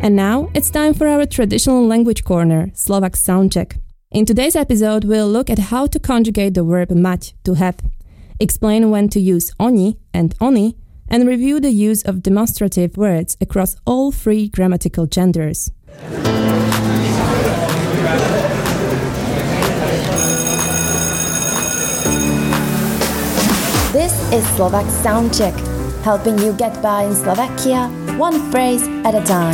And now it's time for our traditional language corner, Slovak Soundcheck. In today's episode, we'll look at how to conjugate the verb mať, to have, explain when to use oni and oni, and review the use of demonstrative words across all three grammatical genders. This is Slovak Soundcheck, helping you get by in Slovakia, one phrase at a time.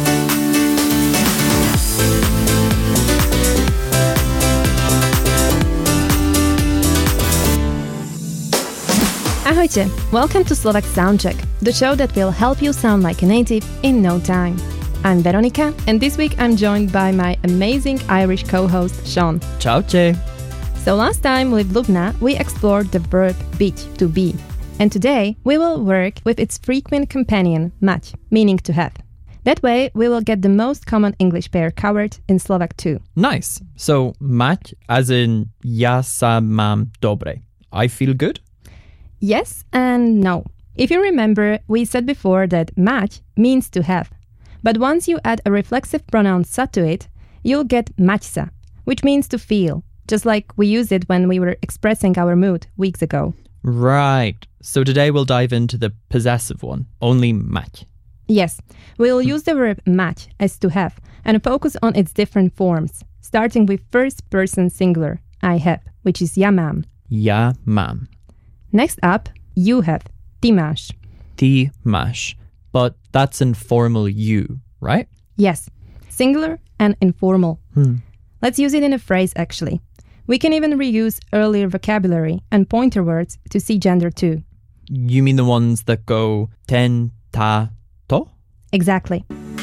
Ahojte! Welcome to Slovak Soundcheck, the show that will help you sound like a native in no time. I'm Veronika, and this week I'm joined by my amazing Irish co-host Sean. Čaute. So last time with Lubna, we explored the verb byť, to be. And today we will work with its frequent companion, mať, meaning to have. That way we will get the most common English pair covered in Slovak too. Nice. So mať as in ja sa mám dobre. I feel good? Yes and no. If you remember, we said before that mať means to have. But once you add a reflexive pronoun sa to it, you'll get mať sa, which means to feel, just like we used it when we were expressing our mood weeks ago. Right. So today we'll dive into the possessive one, only mať. Yes, we'll use the verb mať as to have and focus on its different forms, starting with first person singular, I have, which is ja mám. Ja mám. Next up, you have, ty máš. Ty máš. But that's informal you, right? Yes, singular and informal. Let's use it in a phrase actually. We can even reuse earlier vocabulary and pointer words to see gender too. You mean the ones that go ten, ta, to? Exactly.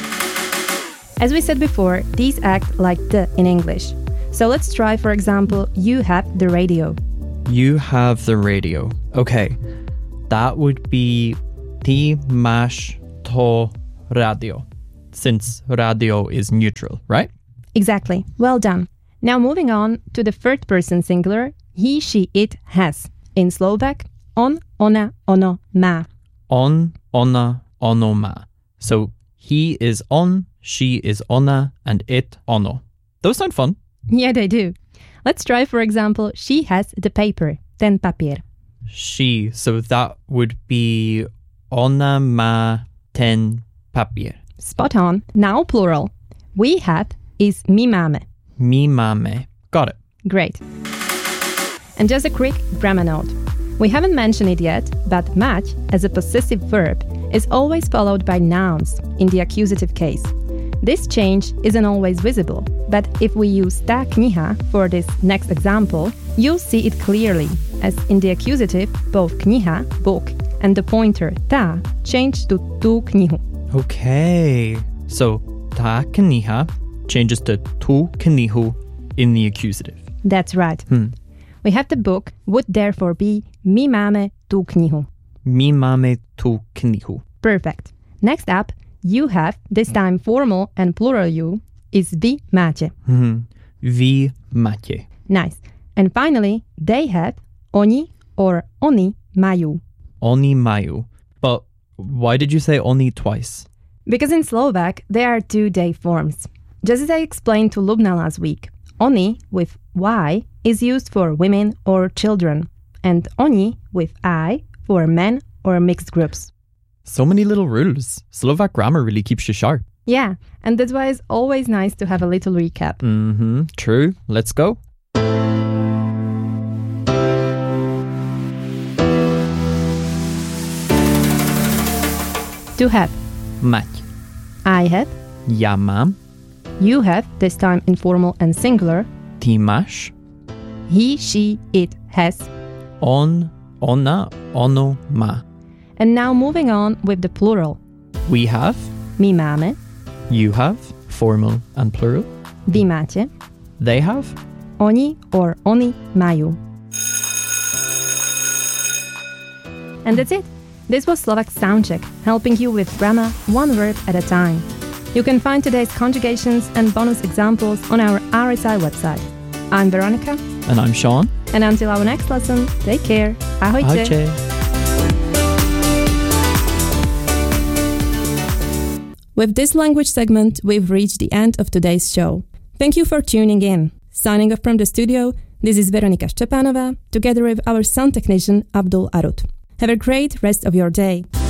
As we said before, these act like the in English. So let's try, for example, you have the radio. You have the radio. Okay, that would be ty máš to radio, since radio is neutral, right? Exactly. Well done. Now moving on to the third person singular, he, she, it, has. In Slovak, on, ona, ono, má. On, ona, ono, má. So he is on, she is ona, and it ono. Those sound fun. Yeah, they do. Let's try, for example, she has the paper, ten papier. She, so that would be ona má ten papier. Spot on. Now plural. We have is my máme. My máme. Got it. Great. And just a quick grammar note. We haven't mentioned it yet, but mať as a possessive verb is always followed by nouns in the accusative case. This change isn't always visible, but if we use tá kniha for this next example, you'll see it clearly, as in the accusative, both kniha, book, and the pointer tá change to tú knihu. Okay. So tá kniha changes to tú knihu in the accusative. That's right. We have the book would therefore be my máme tú knihu. My máme tú knihu. Perfect. Next up, you have, this time formal and plural you, is vy máte. Vy máte. Nice. And finally, they have, oni or oni majú. Oni majú. But why did you say oni twice? Because in Slovak, there are two they forms. Just as I explained to Lubna last week, oni with y is used for women or children, and oni with I for men or mixed groups. So many little rules. Slovak grammar really keeps you sharp. Yeah, and that's why it's always nice to have a little recap. True. Let's go. To have. Mať. I have. Ja mám. You have, this time informal and singular. Ty máš. He, she, it has. On, ona, ono má. And now moving on with the plural. We have. My máme. You have. Formal and plural. Vy máte. They have. Oni or oni majú. And that's it. This was Slovak Soundcheck, helping you with grammar one word at a time. You can find today's conjugations and bonus examples on our RSI website. I'm Veronika. And I'm Sean. And until our next lesson, take care. Ahojte. Ahojte. With this language segment, we've reached the end of today's show. Thank you for tuning in. Signing off from the studio, this is Veronika Szczepanova, together with our sound technician Abdul Arut. Have a great rest of your day.